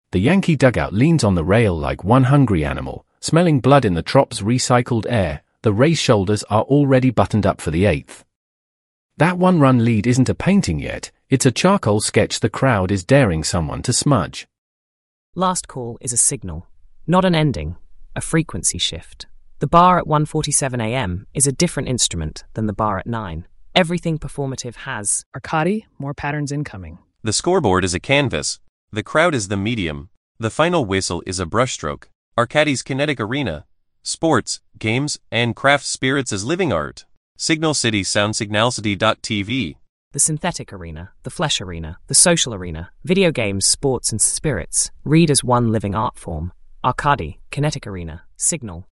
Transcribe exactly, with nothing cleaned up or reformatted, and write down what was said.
The Yankee dugout leans on the rail like one hungry animal, smelling blood in the trop's recycled air. The Rays' shoulders are already buttoned up for the eighth. That one-run lead isn't a painting yet, it's a charcoal sketch the crowd is daring someone to smudge. Last call is a signal, not an ending, a frequency shift. The bar at one forty-seven a m is a different instrument than the bar at nine. Everything performative has Arcadi, more patterns incoming. The scoreboard is a canvas. The crowd is the medium. The final whistle is a brushstroke. Arcadi's kinetic arena. Sports, games, and craft spirits as living art. Signal City Sound Signalcity dot T V. the synthetic arena, the flesh arena, the social arena, video games, sports, and spirits, read as one living art form. Arcadi, kinetic arena, signal,